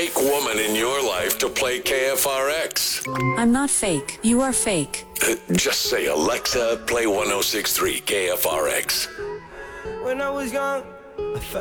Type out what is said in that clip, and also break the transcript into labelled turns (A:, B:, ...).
A: fake woman in your life to play KFRX.
B: I'm not fake. You are fake.
A: Just say, Alexa, play 106.3 KFRX.
C: When I was young, I felt